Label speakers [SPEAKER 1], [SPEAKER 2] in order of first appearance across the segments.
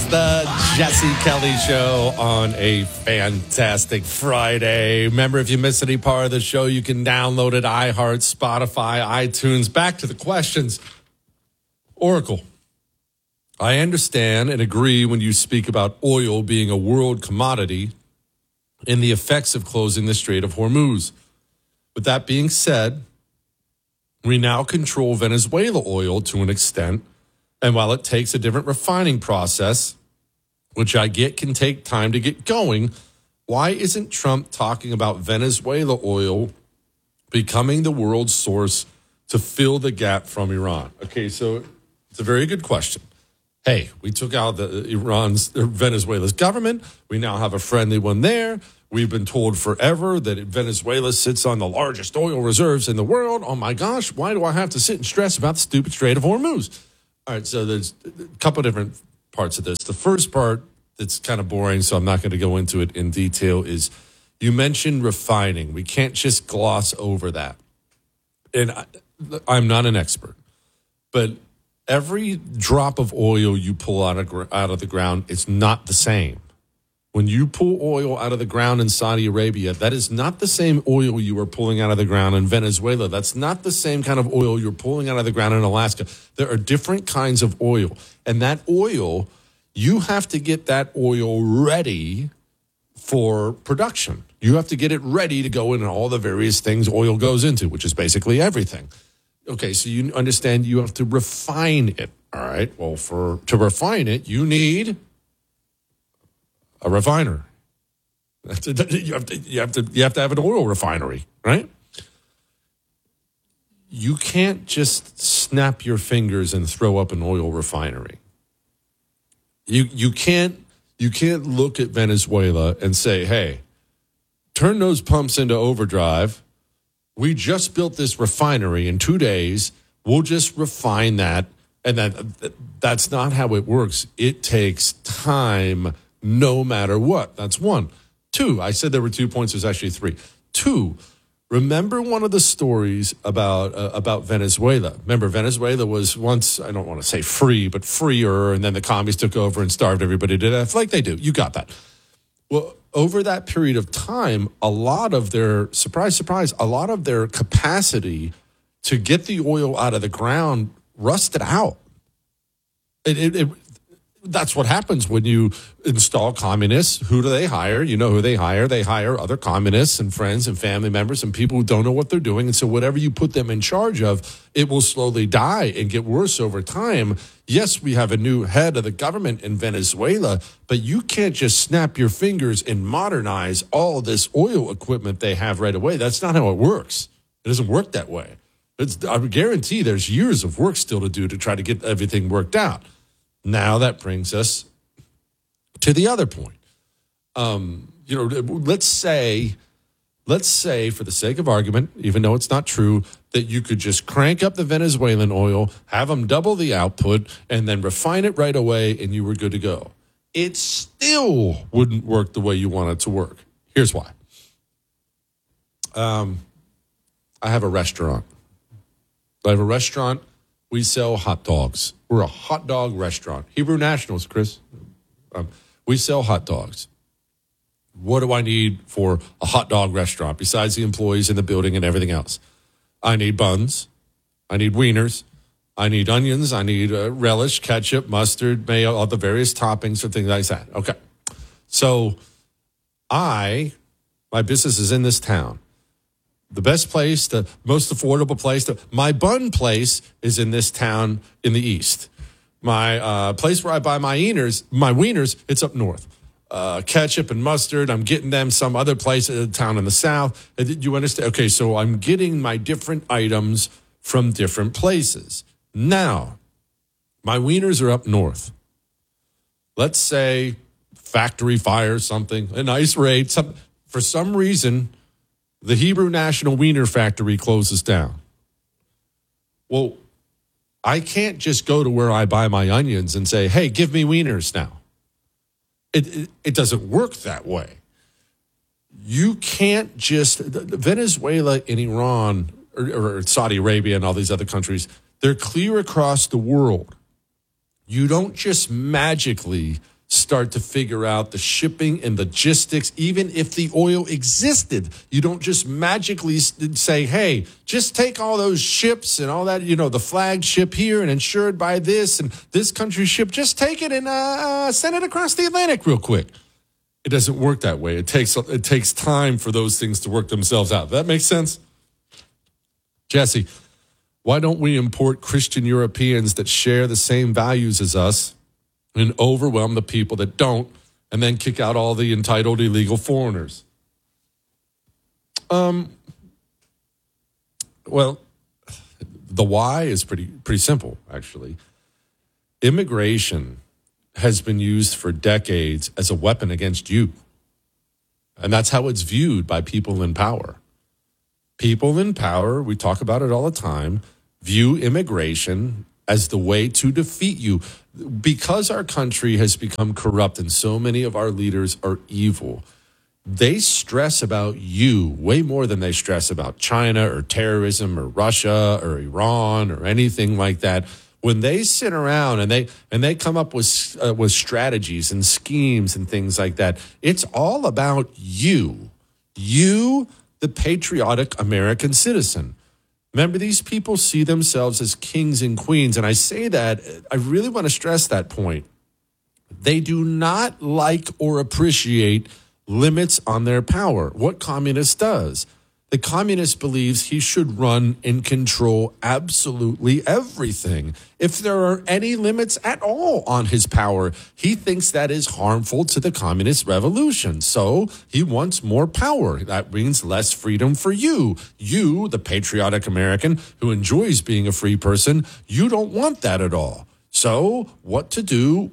[SPEAKER 1] the Jesse Kelly Show on a fantastic Friday. Remember, if you miss any part of the show, you can download it, iHeart, Spotify, iTunes. Back to the questions. Oracle, I understand and agree when you speak about oil being a world commodity and the effects of closing the Strait of Hormuz. With that being said, we now control Venezuela oil to an extent. And while it takes a different refining process, which I get can take time to get going, why isn't Trump talking about Venezuela oil becoming the world's source to fill the gap from Iran? Okay, so it's a very good question. Hey, we took out Venezuela's government. We now have a friendly one there. We've been told forever that Venezuela sits on the largest oil reserves in the world. Oh my gosh, why do I have to sit and stress about the stupid Strait of Hormuz? All right, so there's a couple of different parts of this. The first part that's kind of boring, so I'm not going to go into it in detail, is you mentioned refining. We can't just gloss over that. And I'm not an expert, but every drop of oil you pull out of the ground, it's not the same. When you pull oil out of the ground in Saudi Arabia, that is not the same oil you are pulling out of the ground in Venezuela. That's not the same kind of oil you're pulling out of the ground in Alaska. There are different kinds of oil. And that oil, you have to get that oil ready for production. You have to get it ready to go in all the various things oil goes into, which is basically everything. Okay, so you understand you have to refine it. All right, well, to refine it, you need a refiner. You have to have an oil refinery, right? You can't just snap your fingers and throw up an oil refinery. You can't look at Venezuela and say, "Hey, turn those pumps into overdrive. We just built this refinery in 2 days. We'll just refine that." And that's not how it works. It takes time. No matter what. That's one. Two, I said there were 2 points. There's actually three. Two, remember one of the stories about Venezuela. Remember, Venezuela was once, I don't want to say free, but freer, and then the commies took over and starved everybody to death like they do. You got that. Well, over that period of time, a lot of their, surprise, surprise, a lot of their capacity to get the oil out of the ground rusted out. That's what happens when you install communists. Who do they hire? You know who they hire. They hire other communists and friends and family members and people who don't know what they're doing. And so whatever you put them in charge of, it will slowly die and get worse over time. Yes, we have a new head of the government in Venezuela, but you can't just snap your fingers and modernize all this oil equipment they have right away. That's not how it works. It doesn't work that way. I guarantee there's years of work still to do to try to get everything worked out. Now that brings us to the other point. Let's say for the sake of argument, even though it's not true, that you could just crank up the Venezuelan oil, have them double the output, and then refine it right away, and you were good to go. It still wouldn't work the way you want it to work. Here's why. I have a restaurant. We sell hot dogs. We're a hot dog restaurant. Hebrew Nationals, Chris. We sell hot dogs. What do I need for a hot dog restaurant besides the employees in the building and everything else? I need buns. I need wieners. I need onions. I need relish, ketchup, mustard, mayo, all the various toppings and things like that. Okay. So my business is in this town. The best place, the most affordable place, my bun place is in this town in the east. My place where I buy my wieners, it's up north. Ketchup and mustard, I'm getting them some other place in the town in the south. You understand? Okay, so I'm getting my different items from different places. Now, my wieners are up north. Let's say factory fire, something, a nice raid. For some reason, the Hebrew National Wiener Factory closes down. Well, I can't just go to where I buy my onions and say, hey, give me wieners now. It doesn't work that way. You can't just, Venezuela and Iran or Saudi Arabia and all these other countries, they're clear across the world. You don't just magically start to figure out the shipping and logistics. Even if the oil existed, you don't just magically say, hey, just take all those ships and all that, the flagship here and insured by this and this country's ship, just take it and send it across the Atlantic real quick. It doesn't work that way. It takes time for those things to work themselves out. That makes sense? Jesse, why don't we import Christian Europeans that share the same values as us and overwhelm the people that don't, and then kick out all the entitled illegal foreigners? Well, the why is pretty simple, actually. Immigration has been used for decades as a weapon against you. And that's how it's viewed by people in power. People in power, we talk about it all the time, view immigration as the way to defeat you. Because our country has become corrupt and so many of our leaders are evil, they stress about you way more than they stress about China or terrorism or Russia or Iran or anything like that. When they sit around and they come up with strategies and schemes and things like that, it's all about you, the patriotic American citizen. Remember, these people see themselves as kings and queens, and I say that, I really want to stress that point. They do not like or appreciate limits on their power. What communist does? The communist believes he should run and control absolutely everything. If there are any limits at all on his power, he thinks that is harmful to the communist revolution. So he wants more power. That means less freedom for you. You, the patriotic American who enjoys being a free person, you don't want that at all. So what to do?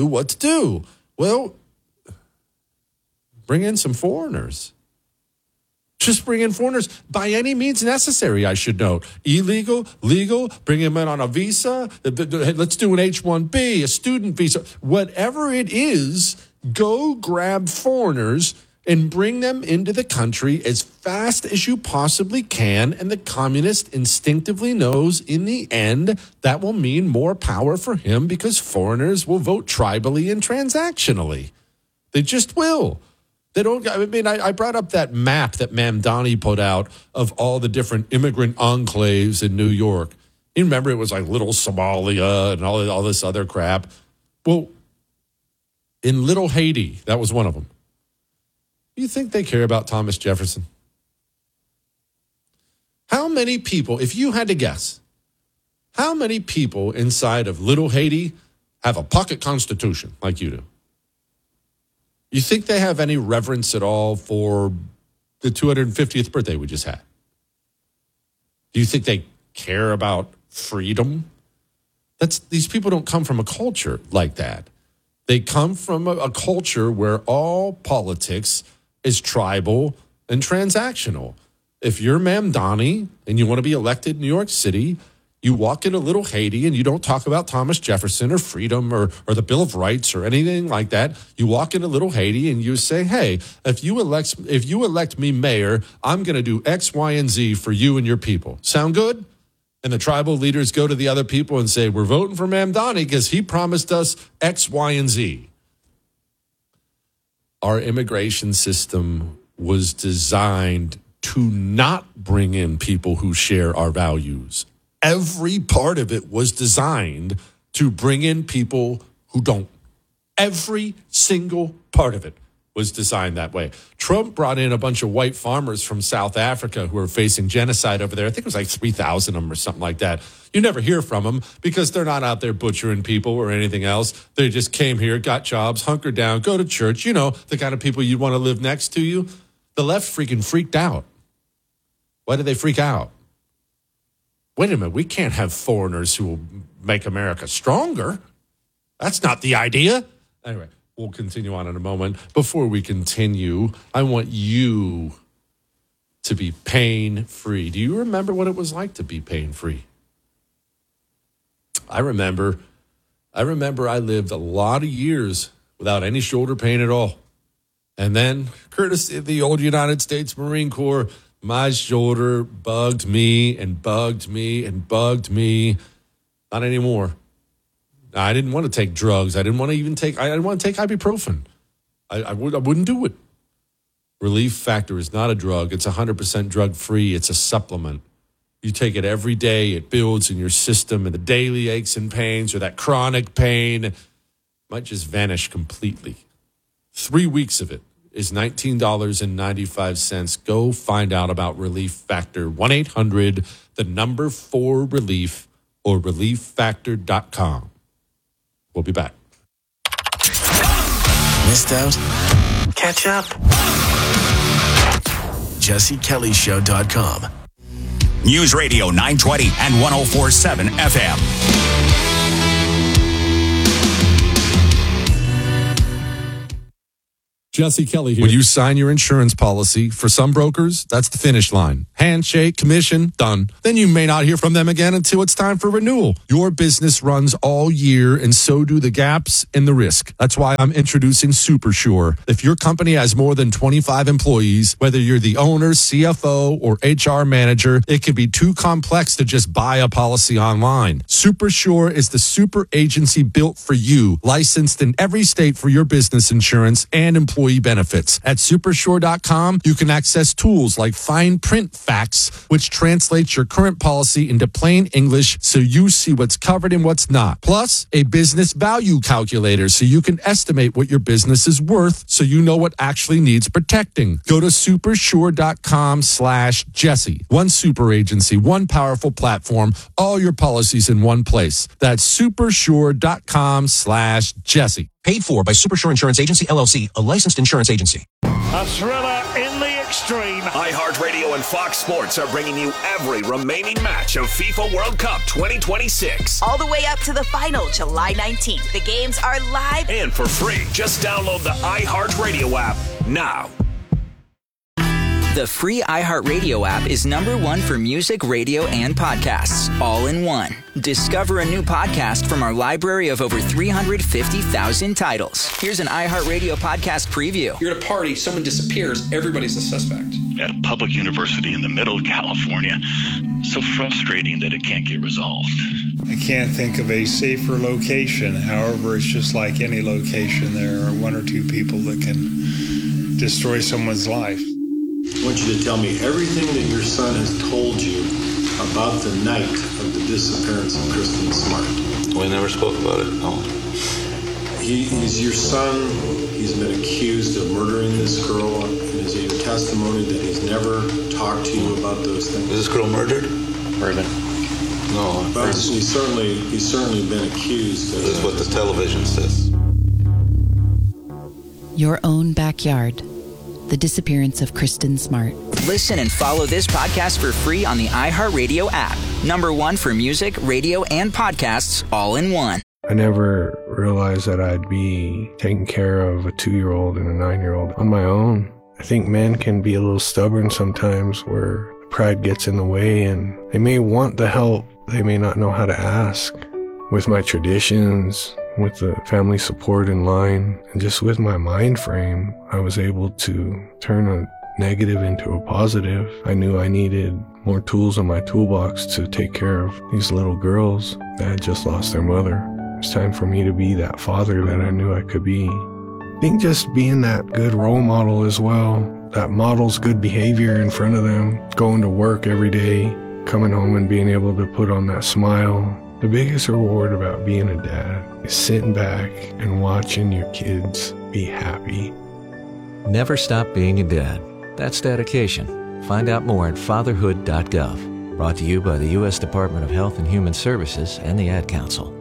[SPEAKER 1] Well, bring in some foreigners. Just bring in foreigners by any means necessary, I should note. Illegal, legal, bring them in on a visa. Let's do an H-1B, a student visa. Whatever it is, go grab foreigners and bring them into the country as fast as you possibly can. And the communist instinctively knows in the end that will mean more power for him because foreigners will vote tribally and transactionally. They just will. They don't. I mean, I brought up that map that Mamdani put out of all the different immigrant enclaves in New York. You remember it was like Little Somalia and all this other crap. Well, in Little Haiti, that was one of them. You think they care about Thomas Jefferson? How many people, if you had to guess, how many people inside of Little Haiti have a pocket constitution like you do? You think they have any reverence at all for the 250th birthday we just had? Do you think they care about freedom? These people don't come from a culture like that. They come from a culture where all politics is tribal and transactional. If you're Mamdani and you want to be elected in New York City, you walk into Little Haiti and you don't talk about Thomas Jefferson or freedom or the Bill of Rights or anything like that. You walk into Little Haiti and you say, hey, if you elect me mayor, I'm going to do X, Y, and Z for you and your people. Sound good? And the tribal leaders go to the other people and say, we're voting for Mamdani because he promised us X, Y, and Z. Our immigration system was designed to not bring in people who share our values. Every part of it was designed to bring in people who don't. Every single part of it was designed that way. Trump brought in a bunch of white farmers from South Africa who are facing genocide over there. I think it was like 3,000 of them or something like that. You never hear from them because they're not out there butchering people or anything else. They just came here, got jobs, hunkered down, go to church. You know, the kind of people you want to live next to you. The left freaked out. Why did they freak out? Wait a minute, we can't have foreigners who will make America stronger. That's not the idea. Anyway, we'll continue on in a moment. Before we continue, I want you to be pain-free. Do you remember what it was like to be pain-free? I remember I lived a lot of years without any shoulder pain at all. And then, courtesy of the old United States Marine Corps, my shoulder bugged me and bugged me and bugged me. Not anymore. I didn't want to take drugs. I didn't want to take ibuprofen. I wouldn't do it. Relief Factor is not a drug. It's 100% drug-free. It's a supplement. You take it every day. It builds in your system, and the daily aches and pains or that chronic pain might just vanish completely. 3 weeks of it is $19.95. Go find out about Relief Factor. 1-800-4RELIEF or relieffactor.com. We'll be back.
[SPEAKER 2] Missed out? Catch up. JesseKellyShow.com.
[SPEAKER 3] News Radio 920 and 104.7 FM.
[SPEAKER 1] Jesse Kelly here. When you sign your insurance policy, for some brokers, that's the finish line. Handshake, commission, done. Then you may not hear from them again until it's time for renewal. Your business runs all year, and so do the gaps and the risk. That's why I'm introducing SuperSure. If your company has more than 25 employees, whether you're the owner, CFO, or HR manager, it can be too complex to just buy a policy online. SuperSure is the super agency built for you, licensed in every state for your business insurance and employee benefits. At supersure.com, you can access tools like fine print facts, which translates your current policy into plain English so you see what's covered and what's not. Plus, a business value calculator so you can estimate what your business is worth so you know what actually needs protecting. Go to supersure.com/Jesse. One super agency, one powerful platform, all your policies in one place. That's supersure.com/Jesse.
[SPEAKER 4] Paid for by Supersure Insurance Agency, LLC, a licensed insurance agency.
[SPEAKER 5] A thriller in the extreme.
[SPEAKER 6] iHeartRadio and Fox Sports are bringing you every remaining match of FIFA World Cup 2026.
[SPEAKER 7] All the way up to the final, July 19th. The games are live
[SPEAKER 6] and for free. Just download the iHeartRadio app now.
[SPEAKER 8] The free iHeartRadio app is #1 for music, radio, and podcasts, all in one. Discover a new podcast from our library of over 350,000 titles. Here's an iHeartRadio podcast preview.
[SPEAKER 9] You're at a party, someone disappears, everybody's a suspect.
[SPEAKER 10] At a public university in the middle of California. So frustrating that it can't get resolved.
[SPEAKER 11] I can't think of a safer location. However, it's just like any location. There are one or two people that can destroy someone's life.
[SPEAKER 12] I want you to tell me everything that your son has told you about the night of the disappearance of Kristen Smart.
[SPEAKER 13] We never spoke about it, no.
[SPEAKER 12] He's your son. He's been accused of murdering this girl. And is it your testimony that he's never talked to you about those things?
[SPEAKER 13] Is this girl murdered?
[SPEAKER 9] Murdered.
[SPEAKER 13] No.
[SPEAKER 12] But he's certainly been accused.
[SPEAKER 13] This is what the television says.
[SPEAKER 14] Your own backyard. The disappearance of Kristen Smart.
[SPEAKER 8] Listen and follow this podcast for free on the iHeartRadio app. #1 for music, radio, and podcasts, all in one.
[SPEAKER 15] I never realized that I'd be taking care of a 2-year-old and a 9-year-old on my own. I think men can be a little stubborn sometimes where pride gets in the way and they may want the help. They may not know how to ask. With my traditions, with the family support in line, and just with my mind frame, I was able to turn a negative into a positive. I knew I needed more tools in my toolbox to take care of these little girls that had just lost their mother. It's time for me to be that father that I knew I could be. I think just being that good role model as well, that models good behavior in front of them, going to work every day, coming home and being able to put on that smile. The biggest reward about being a dad is sitting back and watching your kids be happy.
[SPEAKER 16] Never stop being a dad. That's dedication. Find out more at fatherhood.gov. Brought to you by the U.S. Department of Health and Human Services and the Ad Council.